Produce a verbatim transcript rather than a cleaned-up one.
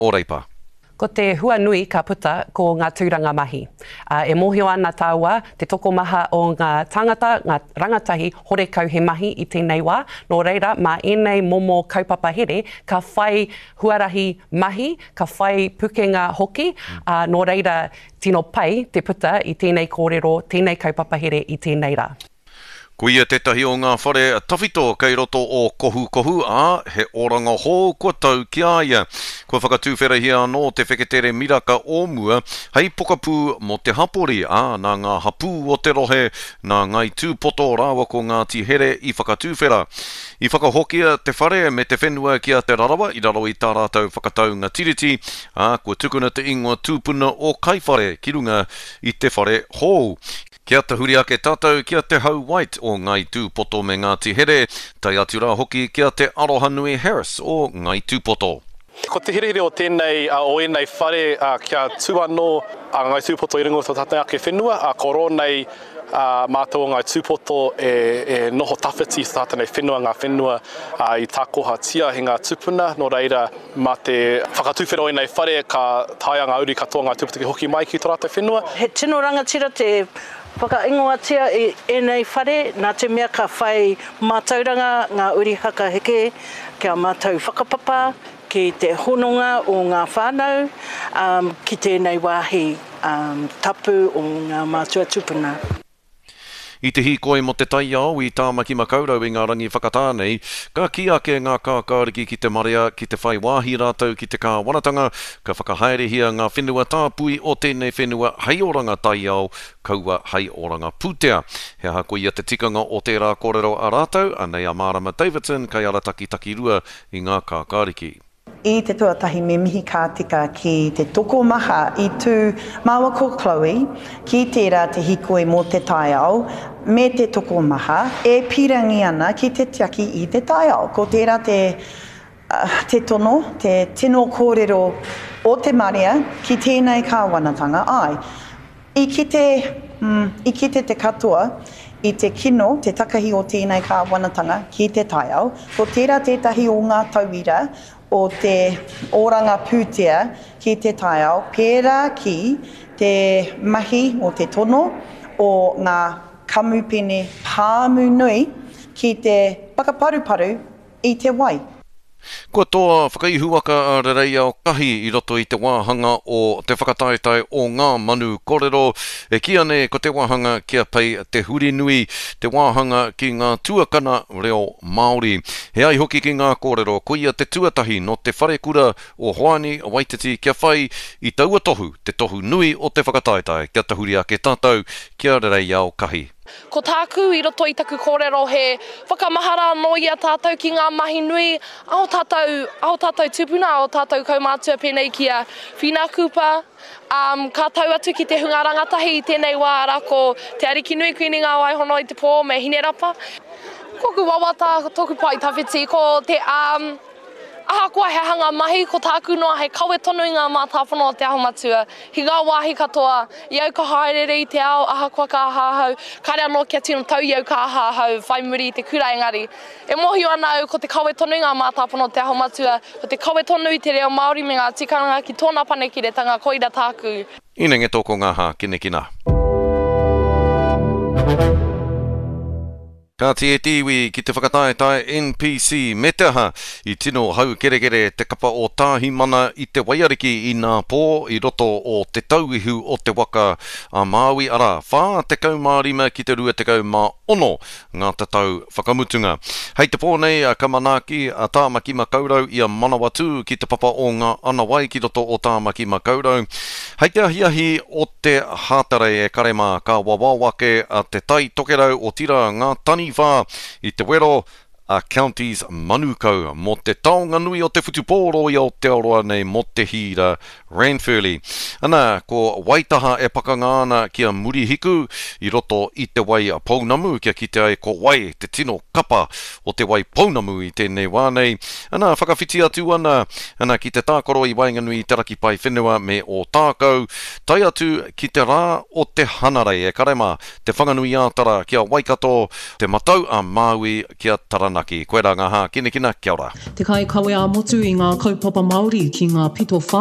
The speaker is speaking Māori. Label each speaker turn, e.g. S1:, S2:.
S1: O reipa.
S2: Ko te hua nui ka puta ko ngā tūranga mahi. Uh, e mōhio ana tāua te tokomaha o ngā tangata, ngā rangatahi, horekau he mahi i tēnei wā. Nō reira, mā enei momo kaupapa here, ka whai huarahi mahi, ka whai pukenga hoki, uh, nō reira tino pai te puta i tēnei kōrero, tēnei kaupapa here i tēnei rā.
S1: Ko ia tētahi o ngā whare tawhito kei roto o kohu kohu, a he oranga hō kua tau ki aia. Kua whakatūwhera hia anō te wheketere miraka o mua, hei pokapū mo te hapori, a nā ngā hapū o te rohe, nā ngai tūpoto rawa ko ngā tihere i whakatūwhera. I whakahokia te whare me te whenua kia te rarawa, i raro i tā rātau whakataunga tiriti, a kua tukuna te ingoa tūpuna o kaiwhare ki runga i te whare hou. Kia te huri ake tātou, kia te hau white o ngai tūpoto me ngā tihere, tai atu rā hoki kia te aroha nui Harris o ngai tūpoto.
S3: Ko te hirehire o tēnei, uh, o enei whare uh, kia tūano a ngai tūpoto i ringo o tātai ake whenua, a koro nei uh, mātou ngai tūpoto e, e noho tawhiti sa tātai whenua ngā whenua uh, i tākoha tia he ngā tupuna, no reira mā te whakatūwhera o enei whare ka taia ngā uri katoa ngā tūpoto ki hoki mai ki tō rātou whenua.
S4: He tino rangatira te whakaingoatia i enei whare, nā te mea ka whai mātauranga ngā uri haka heke, kia mātau whakapapa, ki te hononga o ngā whānau, um, ki tēnei wāhi um, tapu o ngā mātua tupuna.
S1: I te hīkoi mo te tai au i tāmaki makaurau i ngā rangi whakatānei, ka ki ake ngā kākāriki ki te marea, ki te whai wāhi rātau, ki te kāwanatanga, ka whakahaerehia ngā whenua tāpui o tēnei whenua hei oranga tai au, kaua hei oranga pūtea. He hako ia te tikanga o tērā kōrero a rātau, anei a Marama Davidson, kai ara taki taki rua i ngā kākāriki.
S5: I te tuatahi me mihi ka tika ki te tokomaha i tū māua ko Chloe, ki tērā te hikoi mō te tai au, me te tokomaha, e pirangi ana ki te tiaki i te tai au. Ko tērā te, uh, te tono, te tino kōrero o te marea, ki tēnei kāwanatanga ai. I kite, mm, i kite te katoa, i te kino, te takahi o tēnei kāwanatanga ki te tai au, ko tērā tētahi o ngā tauira, o te oranga pūtea ki te tai au, pērā ki te mahi o te tono o ngā kamupene pāmu nui ki te whakaparuparu i te wai.
S1: Kua toa whakaihuaka a rerei au kahi i roto i te wāhanga o te whakataetai o ngā manu kōrero. E kia ne ko te wāhanga kia pei te huri nui, te wāhanga ki ngā tuakana reo Māori. He ai hoki ki ngā kōrero, ko ia te tuatahi no te wharekura o Hoani Waititi kia whai i taua tohu, te tohu nui o te whakataetai. Kia tahuri ake tātou, kia rerei au kahi.
S6: Ko tāku i roto i taku kōrero he whakamahara no ia tātou ki ngā mahi nui, ao tātou, ao tātou tupuna, ao tātou kaumātua pēnei ki a whina kupa. Um, ka tau atu ki te hunga rangatahi i tēnei wā ara ko te ariki nui kuini ngā waihono i te pō me hine rapa. Koku wawata toku pai tawhiti ko te um, aha kua he hanga mahi ko tāku noa he kawe tonu i ngā mātāwhano o te aho matua. Hi ngā wāhi katoa, iau ka haerere i te ao, aha kua ka ahahau, kare anō kia tino tau iau ka ahahau, whai muri i te kura engari. E mohio ana au ko te kawe tonu i ngā mātāwhano o te aho matua, ko te kawe tonu i te reo Māori me ngā tikanga ki tōna panekiretanga koira tāku.
S1: Ina nge tōko ngā hā, kine kina. Ka te e tiwi ki te whakataetai N P C me te aha i tino hau kere kere te kapa o tāhi mana i te waiariki i ngā pō i roto o te tauihu o te waka a Māui ara. Whā te kaumārima ki te rua te kaumā ono ngā tatau whakamutunga. Hei te pō nei a Kamanaki a Tāmaki Makaurau i a Manawatu ki te papa o ngā anawai ki roto o Tāmaki Makaurau. Hei te ahiahi o te hātarei e karema ka wawawake a te tai tokerau o tira ngā tani whā i te wero a Counties Manukau mo te taonga nui o te whutupōro i Aotearoa nei mo te hira Ranfurly. Ana, ko waitaha e pakanga ana kia muri hiku i roto i te wai a Pounamu kia ki te ai ko wai te tino kapa o te wai Pounamu i tēnei wānei. Ana, whakawhiti atu ana, ana ki te tākoro i Wainganui i Taraki Pai Whenua me o tākau. Tai atu ki te rā o te hanarei e karema, te whanganui ātara kia Waikato, te matau a Māui kia Taranaki. maki. Koe rā ngā hā, kina kina, kia ora.
S7: Te kai kawe a motu i ngā kaupapa Māori ki ngā pito whā.